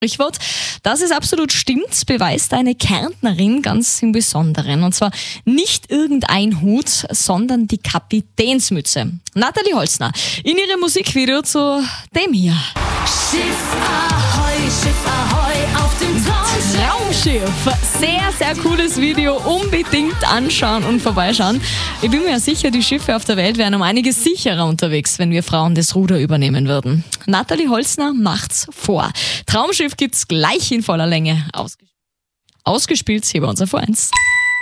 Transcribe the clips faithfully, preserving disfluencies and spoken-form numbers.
Sprichwort, dass es absolut stimmt, beweist eine Kärntnerin ganz im Besonderen. Und zwar nicht irgendein Hut, sondern die Kapitänsmütze. Nathalie Holzner in ihrem Musikvideo zu dem hier. Schiff Ahoi, Schiff Ahoi auf dem Traumschiff. Traumschiff. Sehr, sehr cooles Video. Unbedingt anschauen und vorbeischauen. Ich bin mir sicher, die Schiffe auf der Welt wären um einiges sicherer unterwegs, wenn wir Frauen das Ruder übernehmen würden. Nathalie Holzner macht's vor. Traumschiff gibt's gleich in voller Länge. Ausges- Ausgespielt hier bei uns auf eins.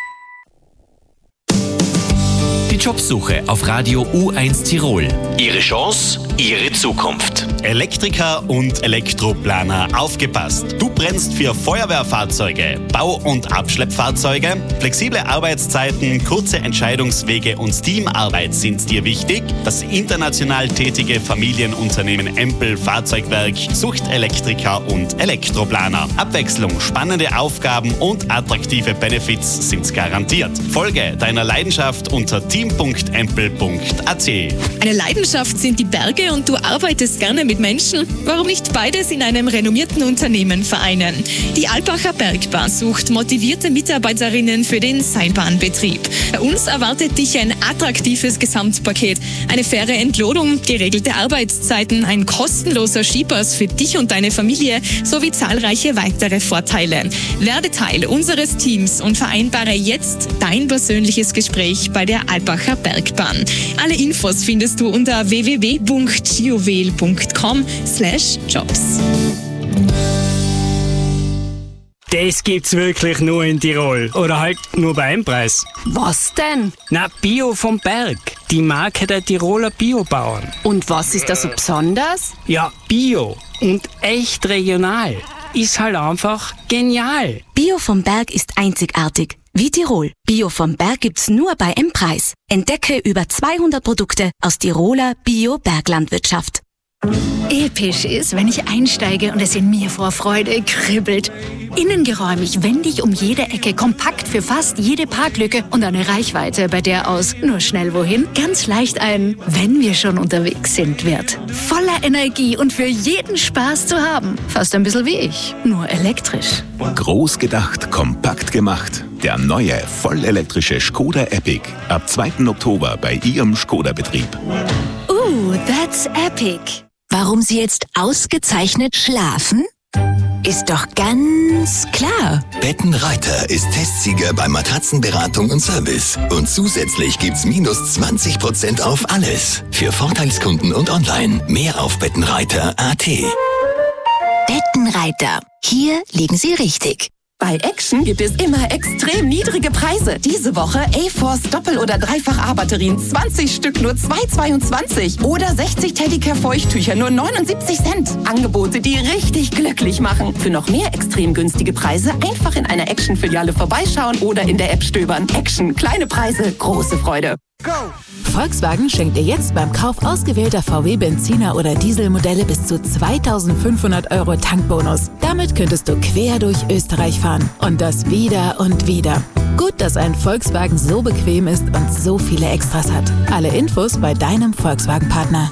Die Jobsuche auf Radio U eins Tirol. Ihre Chance, Ihre Zukunft. Elektriker und Elektroplaner, aufgepasst! Du brennst für Feuerwehrfahrzeuge, Bau- und Abschleppfahrzeuge. Flexible Arbeitszeiten, kurze Entscheidungswege und Teamarbeit sind dir wichtig. Das international tätige Familienunternehmen Empel Fahrzeugwerk sucht Elektriker und Elektroplaner. Abwechslung, spannende Aufgaben und attraktive Benefits sind garantiert. Folge deiner Leidenschaft unter team punkt empel punkt a t. Eine Leidenschaft sind die Berge und du arbeitest gerne mit Menschen. Warum nicht beides in einem renommierten Unternehmen vereinen? Die Alpacher Bergbahn sucht motivierte Mitarbeiterinnen für den Seilbahnbetrieb. Bei uns erwartet dich ein attraktives Gesamtpaket. Eine faire Entlohnung, geregelte Arbeitszeiten, ein kostenloser Skipass für dich und deine Familie sowie zahlreiche weitere Vorteile. Werde Teil unseres Teams und vereinbare jetzt dein persönliches Gespräch bei der Alpacher Bergbahn. Alle Infos findest du unter w w w punkt giowel punkt com slash jobs. Das gibt's wirklich nur in Tirol. Oder halt nur bei einem Preis. Was denn? Na, Bio vom Berg. Die Marke der Tiroler Biobauern. Und was ist da so besonders? Ja, Bio und echt regional. Ist halt einfach genial. Bio vom Berg ist einzigartig. Wie Tirol. Bio vom Berg gibt's nur bei M-Preis. Entdecke über zweihundert Produkte aus Tiroler Bio-Berglandwirtschaft. Episch ist, wenn ich einsteige und es in mir vor Freude kribbelt. Innengeräumig, wendig um jede Ecke, kompakt für fast jede Parklücke und eine Reichweite, bei der aus nur schnell wohin ganz leicht ein wenn wir schon unterwegs sind wird. Voller Energie und für jeden Spaß zu haben. Fast ein bisschen wie ich, nur elektrisch. Groß gedacht, kompakt gemacht. Der neue, vollelektrische Skoda Epic. Ab zweiten Oktober bei Ihrem Skoda-Betrieb. Ooh, that's epic. Warum Sie jetzt ausgezeichnet schlafen? Ist doch ganz klar. Bettenreiter ist Testsieger bei Matratzenberatung und Service. Und zusätzlich gibt's minus zwanzig Prozent auf alles. Für Vorteilskunden und online. Mehr auf bettenreiter punkt a t. Bettenreiter. Hier liegen Sie richtig. Bei Action gibt es immer extrem niedrige Preise. Diese Woche A-Force Doppel- oder Dreifach-A-Batterien. zwanzig Stück nur zwei Euro zweiundzwanzig. Oder sechzig Teddicare-Feuchttücher nur neunundsiebzig Cent. Angebote, die richtig glücklich machen. Für noch mehr extrem günstige Preise einfach in einer Action-Filiale vorbeischauen oder in der App stöbern. Action. Kleine Preise, große Freude. Go! Volkswagen schenkt dir jetzt beim Kauf ausgewählter V W-Benziner- oder Dieselmodelle bis zu zweitausendfünfhundert Euro Tankbonus. Damit könntest du quer durch Österreich fahren. Und das wieder und wieder. Gut, dass ein Volkswagen so bequem ist und so viele Extras hat. Alle Infos bei deinem Volkswagen-Partner.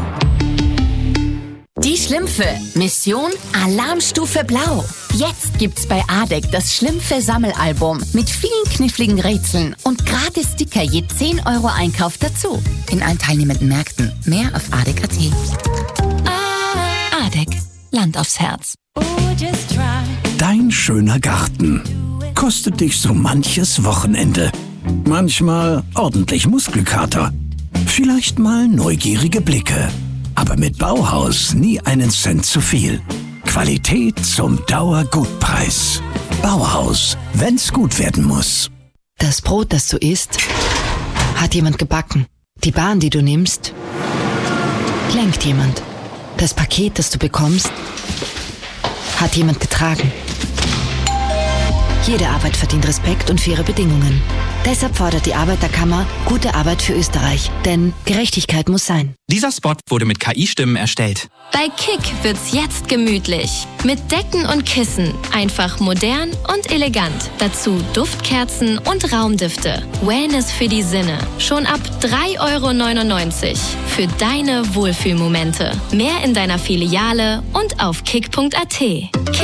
Die Schlümpfe. Mission Alarmstufe Blau. Jetzt gibt's bei A D E C das Schlümpfe-Sammelalbum mit vielen kniffligen Rätseln und gratis Sticker je zehn Euro Einkauf dazu. In allen teilnehmenden Märkten. Mehr auf A D E C punkt a t. A D E C. Land aufs Herz. Dein schöner Garten kostet dich so manches Wochenende. Manchmal ordentlich Muskelkater. Vielleicht mal neugierige Blicke. Aber mit Bauhaus nie einen Cent zu viel. Qualität zum Dauergutpreis. Bauhaus, wenn's gut werden muss. Das Brot, das du isst, hat jemand gebacken. Die Bahn, die du nimmst, lenkt jemand. Das Paket, das du bekommst, hat jemand getragen. Jede Arbeit verdient Respekt und faire Bedingungen. Deshalb fordert die Arbeiterkammer gute Arbeit für Österreich. Denn Gerechtigkeit muss sein. Dieser Spot wurde mit K I-Stimmen erstellt. Bei Kick wird's jetzt gemütlich. Mit Decken und Kissen. Einfach modern und elegant. Dazu Duftkerzen und Raumdüfte. Wellness für die Sinne. Schon ab drei Euro neunundneunzig. Für deine Wohlfühlmomente. Mehr in deiner Filiale und auf kick punkt at.